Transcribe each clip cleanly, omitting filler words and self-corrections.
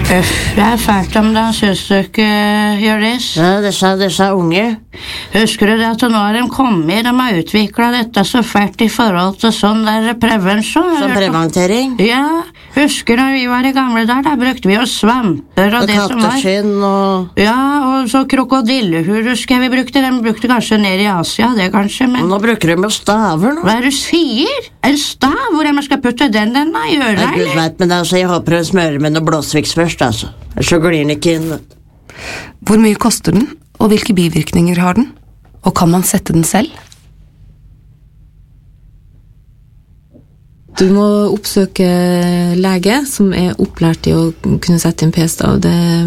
Det fælt om den, synes du ikke, Hjørdis? Ja, disse unge. Husker du det at nå har de kommet, de har utviklet dette så fælt i forhold til sånn der prevensjon? Som preventering? Ja, husker når vi var i gamle der, da brukte vi jo svamper og det som var. Katteskinn og... Ja, og så krokodillehur, husker jeg vi brukte. De brukte kanskje ned i Asia, det kanskje, men... Nå bruker de jo staver nå. Hva er det du sier? En stav? Hvor jeg skal putte den da, gjør det, Gud vet, men altså, jeg håper hun smører med noe blåsviks først, altså. Så glir den ikke inn. Hvor mye koster den, og hvilke bivirkninger har den? Og kan man sette den selv? Du må oppsøke lege som er opplært i å kunne sette inn p-stav.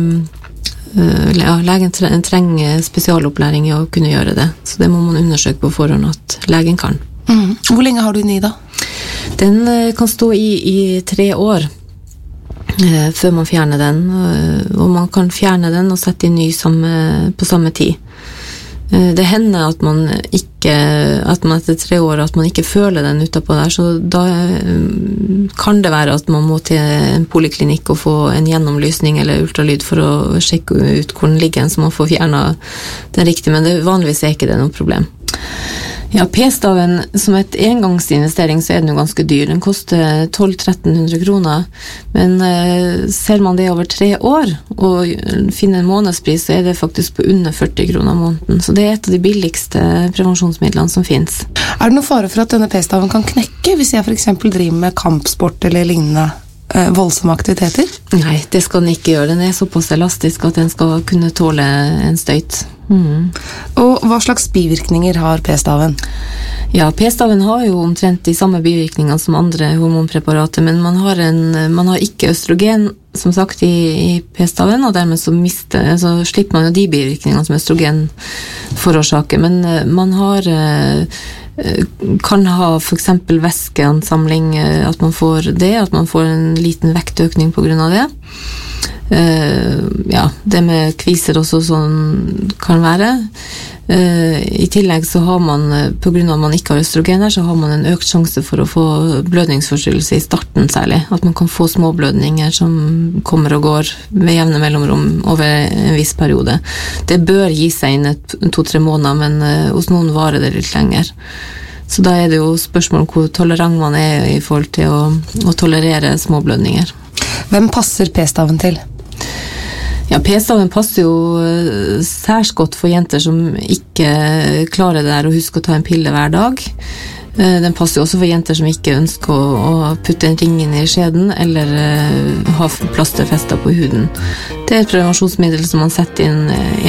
Legen trenger spesialopplæring i å kunne gjøre det, så det må man undersøke på forhånd at legen kan. Hvor lenge har du den i da? Den kan stå i 3 år før man fjerner den, og man kan fjerne den og sette inn ny på samme tid. Det hender at man etter 3 år at man ikke føler den utenpå der, så da kan det være at man må til en poliklinikk og få en gjennomlysning eller ultralyd for å sjekke ut hvor den ligger, så man får fjernet den riktig, men vanligvis er ikke det noe problem. Ja, p-staven som et engangsinvestering så er den jo ganske dyr. Den koster 1200-1300 kroner, men ser man det over 3 år og finner en månedspris, så er det faktisk på under 40 kroner måneden. Så det er et av de billigste prevensjonsmidlene som finnes. Er det noe fare for at denne p-staven kan knekke hvis jeg for eksempel driver med kampsport eller lignende voldsomme aktiviteter? Nei, det skal den ikke gjøre. Den er såpass elastisk at den skal kunne tåle en støyt. Og hva slags bivirkninger har p-staven? Ja, p-staven har jo omtrent de samme bivirkningene som andre hormonpreparater, men man har ikke østrogen, som sagt, i p-staven, og dermed så slipper man jo de bivirkningene som østrogen forårsaker, men man kan ha for eksempel væskeansamling, at man får en liten vektøkning på grunn av det. Ja, det med kviser også sånn kan være. I tillegg så har man, på grunn av at man ikke har østrogen der, så har man en økt sjanse for å få blødningsforstyrrelse i starten særlig. At man kan få småblødninger som kommer og går ved jevne mellomrom over en viss periode. Det bør gi seg inn 2-3 måneder, men hos noen varer det litt lenger. Så da er det jo spørsmål om hvor tolerant man er i forhold til å tolerere småblødninger. Hvem passer p-staven til? Ja, p-staven passer jo særs godt for jenter som ikke klarer det der å huske å ta en pille hver dag. Den passer jo også for jenter som ikke ønsker å putte en ring inn i skjeden eller ha plasterfester på huden. Det er et prevensjonsmiddel som man setter inn